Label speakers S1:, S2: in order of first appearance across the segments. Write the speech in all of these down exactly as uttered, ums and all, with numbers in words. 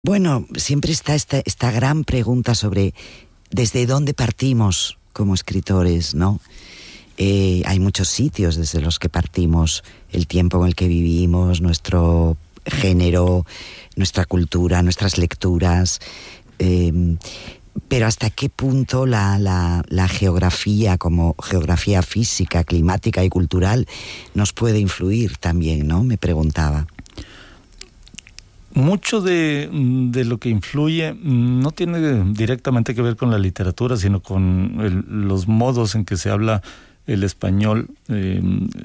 S1: Bueno, siempre está esta, esta gran pregunta sobre desde dónde partimos como escritores, ¿no? Eh, hay muchos sitios desde los que partimos, el tiempo en el que vivimos, nuestro género, nuestra cultura, nuestras lecturas, eh, pero hasta qué punto la, la, la geografía, como geografía física, climática y cultural, nos puede influir también, ¿no? Me preguntaba.
S2: Mucho de, de lo que influye no tiene directamente que ver con la literatura, sino con el, los modos en que se habla el español, eh,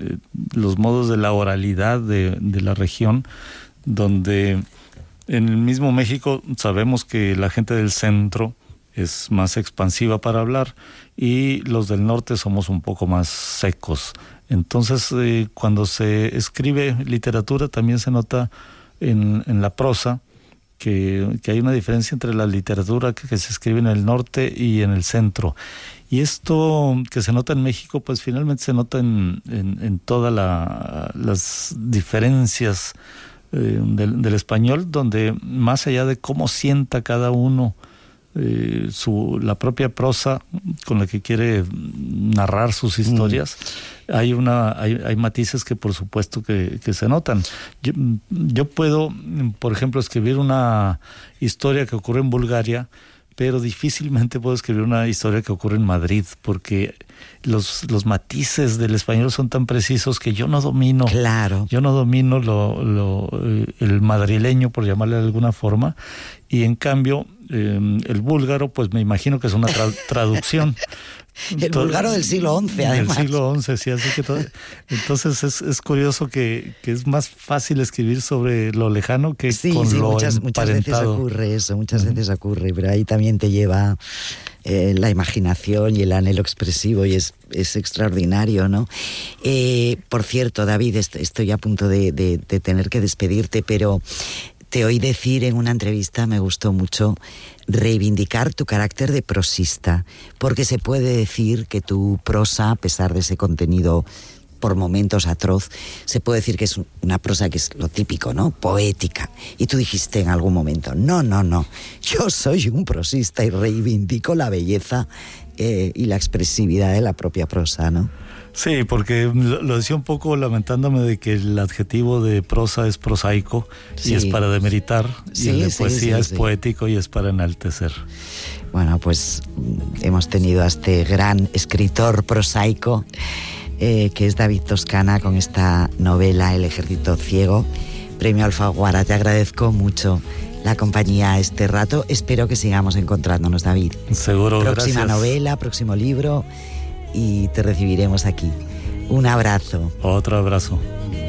S2: los modos de la oralidad de, de la región, donde en el mismo México sabemos que la gente del centro es más expansiva para hablar y los del norte somos un poco más secos. Entonces, eh, cuando se escribe literatura también se nota En, en la prosa, que, que hay una diferencia entre la literatura que, que se escribe en el norte y en el centro. Y esto que se nota en México, pues finalmente se nota en, en, en todas la, las diferencias eh, del, del español, donde más allá de cómo sienta cada uno eh, su, la propia prosa con la que quiere narrar sus historias, mm. hay una hay, hay matices que por supuesto que, que se notan. Yo, yo puedo, por ejemplo, escribir una historia que ocurre en Bulgaria, pero difícilmente puedo escribir una historia que ocurre en Madrid, porque los, los matices del español son tan precisos que yo no domino.
S1: Claro.
S2: Yo no domino lo, lo, el madrileño, por llamarle de alguna forma, y en cambio eh, el búlgaro, pues me imagino que es una tra- traducción.
S1: El todo, búlgaro del siglo once, además.
S2: Del siglo once, sí, así que todo. Entonces es, es curioso que, que es más fácil escribir sobre lo lejano que
S1: sí,
S2: con
S1: sí,
S2: lo
S1: muchas, muchas veces ocurre eso, muchas uh-huh. veces ocurre, pero ahí también te lleva eh, la imaginación y el anhelo expresivo y es, es extraordinario, ¿no? Eh, por cierto, David, est- estoy a punto de, de, de tener que despedirte, pero te oí decir en una entrevista, me gustó mucho, reivindicar tu carácter de prosista, porque se puede decir que tu prosa, a pesar de ese contenido por momentos atroz, se puede decir que es una prosa que es lo típico, ¿no? Poética. Y tú dijiste en algún momento, no, no, no, yo soy un prosista y reivindico la belleza eh, y la expresividad de la propia prosa, ¿no?
S2: Sí, porque lo, lo decía un poco lamentándome de que el adjetivo de prosa es prosaico sí. y es para demeritar, sí, y el de sí, poesía sí, es sí. poético y es para enaltecer.
S1: Bueno, pues hemos tenido a este gran escritor prosaico eh, que es David Toscana con esta novela El ejército ciego, premio Alfaguara. Te agradezco mucho la compañía este rato. Espero que sigamos encontrándonos, David.
S2: Seguro,
S1: próxima
S2: gracias.
S1: novela, próximo libro y te recibiremos aquí. Un abrazo.
S2: Otro abrazo.